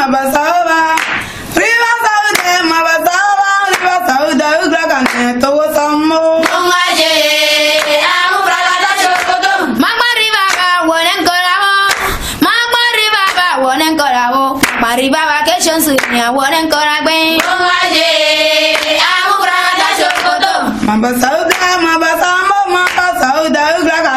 mabasaba. Riva saude mabasaba. Riva saude ugra kane to samo. Ongaje amu bragada chokoto. Magma riva ba wonen koramo. Magma riva ba wonen koramo. Mariba vacation sunya wonen koragbe.